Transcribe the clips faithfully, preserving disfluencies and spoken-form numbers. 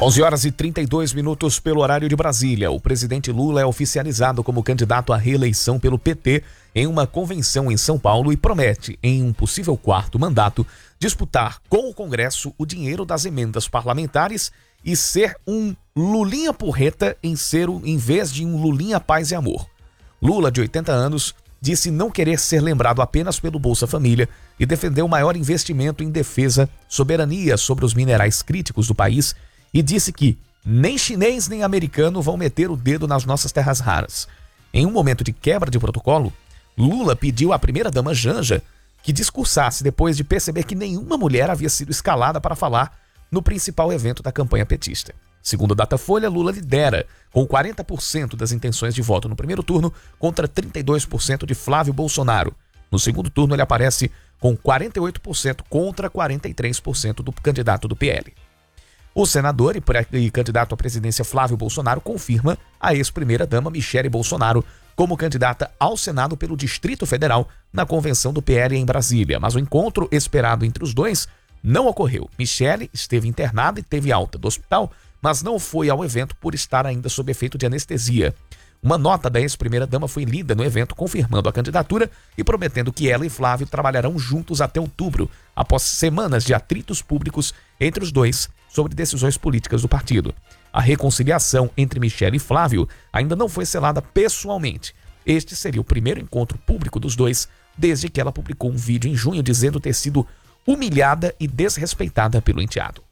onze horas e trinta e dois minutos pelo horário de Brasília. O presidente Lula é oficializado como candidato à reeleição pelo P T em uma convenção em São Paulo e promete, em um possível quarto mandato, disputar com o Congresso o dinheiro das emendas parlamentares e ser um Lulinha porreta em, ser, em vez de um Lulinha paz e amor. Lula, de oitenta anos, disse não querer ser lembrado apenas pelo Bolsa Família e defendeu o maior investimento em defesa, soberania sobre os minerais críticos do país e disse que nem chinês nem americano vão meter o dedo nas nossas terras raras. Em um momento de quebra de protocolo, Lula pediu à primeira-dama Janja que discursasse depois de perceber que nenhuma mulher havia sido escalada para falar no principal evento da campanha petista. Segundo a Datafolha, Lula lidera com quarenta por cento das intenções de voto no primeiro turno contra trinta e dois por cento de Flávio Bolsonaro. No segundo turno, ele aparece com quarenta e oito por cento contra quarenta e três por cento do candidato do P L. O senador e, e candidato à presidência Flávio Bolsonaro confirma a ex-primeira-dama Michele Bolsonaro como candidata ao Senado pelo Distrito Federal na convenção do P L em Brasília. Mas o encontro esperado entre os dois não ocorreu. Michele esteve internada e teve alta do hospital, mas não foi ao evento por estar ainda sob efeito de anestesia. Uma nota da ex-primeira-dama foi lida no evento confirmando a candidatura e prometendo que ela e Flávio trabalharão juntos até outubro, após semanas de atritos públicos entre os dois sobre decisões políticas do partido. A reconciliação entre Michele e Flávio ainda não foi selada pessoalmente. Este seria o primeiro encontro público dos dois desde que ela publicou um vídeo em junho dizendo ter sido humilhada e desrespeitada pelo enteado.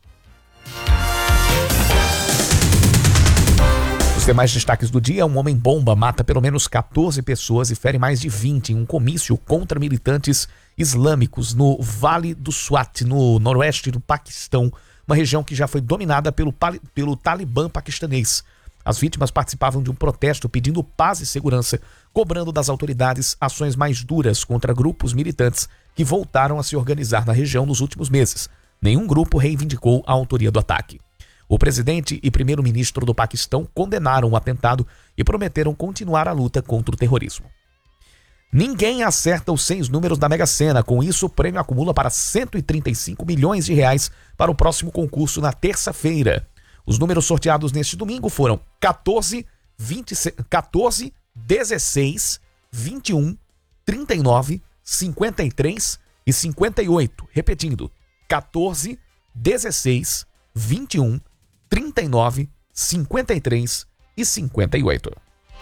Os demais destaques do dia: um homem-bomba mata pelo menos quatorze pessoas e fere mais de vinte em um comício contra militantes islâmicos no Vale do Swat, no noroeste do Paquistão, uma região que já foi dominada pelo, pelo Talibã paquistanês. As vítimas participavam de um protesto pedindo paz e segurança, cobrando das autoridades ações mais duras contra grupos militantes que voltaram a se organizar na região nos últimos meses. Nenhum grupo reivindicou a autoria do ataque. O presidente e primeiro-ministro do Paquistão condenaram o atentado e prometeram continuar a luta contra o terrorismo. Ninguém acerta os seis números da Mega Sena. Com isso, o prêmio acumula para cento e trinta e cinco milhões de reais para o próximo concurso na terça-feira. Os números sorteados neste domingo foram quatorze, vinte, quatorze, dezesseis, vinte e um, trinta e nove, cinquenta e três e cinquenta e oito. Repetindo, quatorze, dezesseis, vinte e um, trinta e nove, cinquenta e três e cinquenta e oito.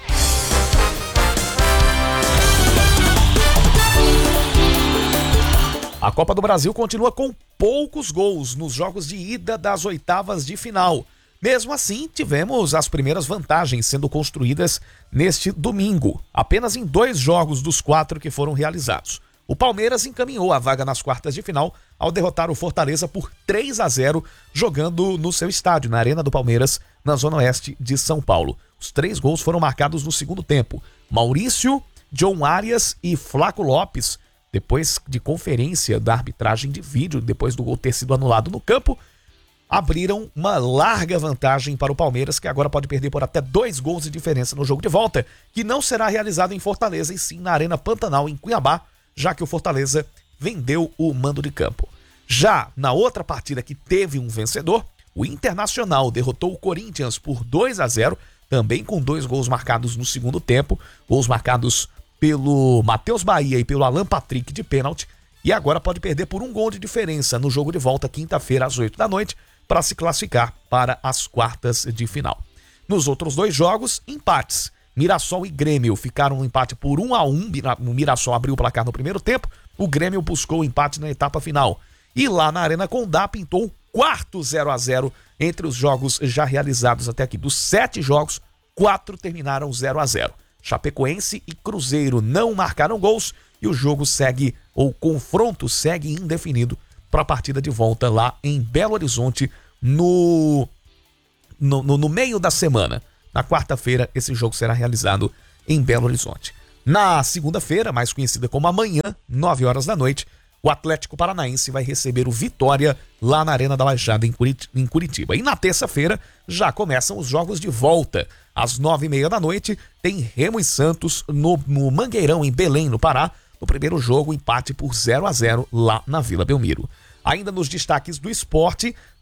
A Copa do Brasil continua com poucos gols nos jogos de ida das oitavas de final. Mesmo assim, tivemos as primeiras vantagens sendo construídas neste domingo, apenas em dois jogos dos quatro que foram realizados. O Palmeiras encaminhou a vaga nas quartas de final ao derrotar o Fortaleza por três a zero, jogando no seu estádio, na Arena do Palmeiras, na Zona Oeste de São Paulo. Os três gols foram marcados no segundo tempo. Maurício, John Arias e Flaco Lopes, depois de conferência da arbitragem de vídeo, depois do gol ter sido anulado no campo, abriram uma larga vantagem para o Palmeiras, que agora pode perder por até dois gols de diferença no jogo de volta, que não será realizado em Fortaleza e sim na Arena Pantanal, em Cuiabá, já que o Fortaleza vendeu o mando de campo. Já na outra partida que teve um vencedor, o Internacional derrotou o Corinthians por dois a zero, também com dois gols marcados no segundo tempo, gols marcados pelo Matheus Bahia e pelo Alan Patrick de pênalti, e agora pode perder por um gol de diferença no jogo de volta quinta-feira às oito da noite para se classificar para as quartas de final. Nos outros dois jogos, empates. Mirassol e Grêmio ficaram no empate por um a um, o Mirassol abriu o placar no primeiro tempo, o Grêmio buscou o empate na etapa final. E lá na Arena Condá pintou o quarto zero a zero entre os jogos já realizados até aqui. Dos sete jogos, quatro terminaram zero a zero. Chapecoense e Cruzeiro não marcaram gols e o jogo segue, ou confronto segue indefinido para a partida de volta lá em Belo Horizonte no, no, no, no meio da semana. Na quarta-feira, esse jogo será realizado em Belo Horizonte. Na segunda-feira, mais conhecida como amanhã, nove horas da noite, o Atlético Paranaense vai receber o Vitória lá na Arena da Baixada, em Curitiba. E na terça-feira, já começam os jogos de volta. Às nove e meia da noite, tem Remo e Santos no, no Mangueirão, em Belém, no Pará. No primeiro jogo, empate por zero a zero lá na Vila Belmiro. Ainda nos destaques do esporte,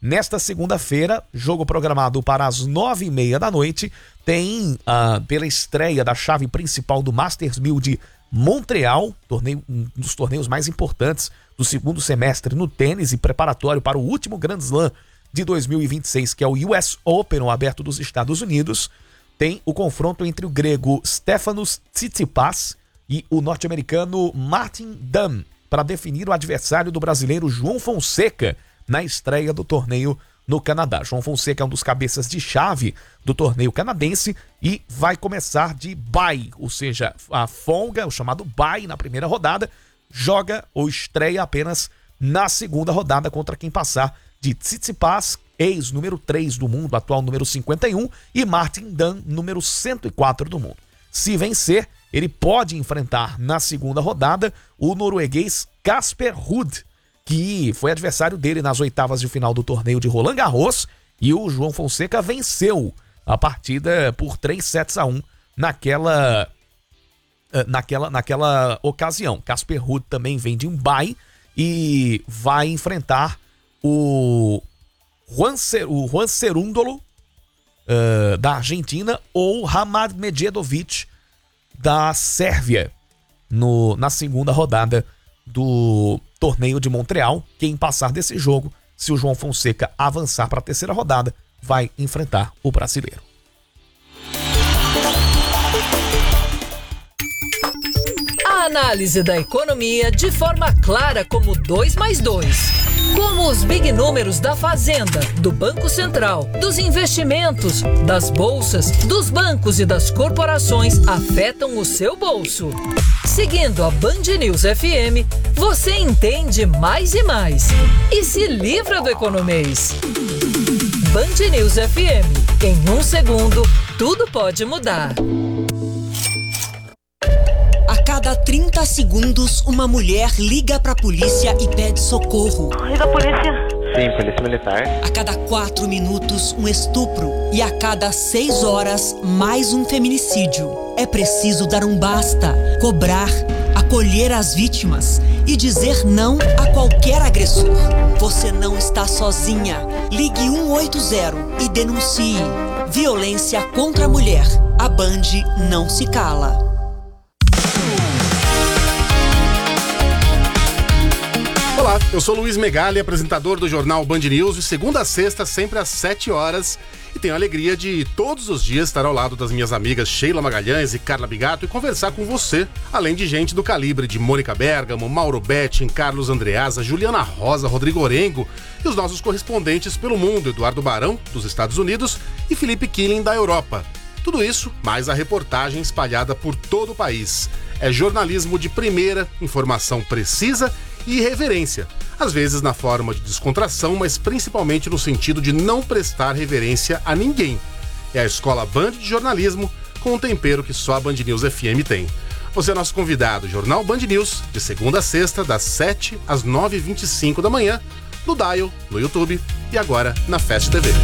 Nesta segunda-feira, jogo programado para as nove e meia da noite, tem ah, pela estreia da chave principal do Masters mil de Montreal, torneio, um dos torneios mais importantes do segundo semestre no tênis e preparatório para o último Grand Slam de dois mil e vinte e seis, que é o U S Open, o Aberto dos Estados Unidos. Tem o confronto entre o grego Stefanos Tsitsipas e o norte-americano Martin Damm para definir o adversário do brasileiro João Fonseca na estreia do torneio no Canadá. João Fonseca é um dos cabeças de chave do torneio canadense e vai começar de bye, ou seja, a folga, o chamado bye na primeira rodada, joga ou estreia apenas na segunda rodada contra quem passar de Tsitsipas, ex-número três do mundo, atual número cinquenta e um, e Martin Damm, número cento e quatro do mundo. Se vencer, ele pode enfrentar na segunda rodada o norueguês Casper Ruud, que foi adversário dele nas oitavas de final do torneio de Roland Garros, e o João Fonseca venceu a partida por três sets a um naquela, naquela, naquela ocasião. Casper Ruud também vem de um bye e vai enfrentar o Juan, Cer, o Juan Cerúndolo uh, da Argentina ou Hamad Medjedovic da Sérvia no, na segunda rodada do torneio de Montreal. Quem passar desse jogo, se o João Fonseca avançar para a terceira rodada, vai enfrentar o brasileiro. A análise da economia de forma clara como dois mais dois. Como os big números da Fazenda, do Banco Central, dos investimentos, das bolsas, dos bancos e das corporações afetam o seu bolso. Seguindo a Band News F M, você entende mais e mais e se livra do economês. Band News F M. Em um segundo, tudo pode mudar. A cada trinta segundos, uma mulher liga pra polícia e pede socorro. Liga a polícia. Sim, polícia militar. A cada quatro minutos, um estupro. E a cada seis horas, mais um feminicídio. É preciso dar um basta, cobrar, acolher as vítimas e dizer não a qualquer agressor. Você não está sozinha. Ligue um oito zero e denuncie. Violência contra a mulher. A Band não se cala. Olá, eu sou Luiz Megali, apresentador do jornal Band News, de segunda a sexta, sempre às sete horas. E tenho a alegria de todos os dias estar ao lado das minhas amigas Sheila Magalhães e Carla Bigato e conversar com você, além de gente do calibre de Mônica Bergamo, Mauro Betting, Carlos Andreasa, Juliana Rosa, Rodrigo Orengo e os nossos correspondentes pelo mundo, Eduardo Barão, dos Estados Unidos, e Felipe Killing, da Europa. Tudo isso, mais a reportagem espalhada por todo o país. É jornalismo de primeira, informação precisa e reverência. Às vezes na forma de descontração, mas principalmente no sentido de não prestar reverência a ninguém. É a Escola Band de Jornalismo, com um tempero que só a Band News F M tem. Você é nosso convidado, Jornal Band News, de segunda a sexta, das sete às nove e vinte e cinco da manhã, no Dial, no YouTube e agora na Fast T V.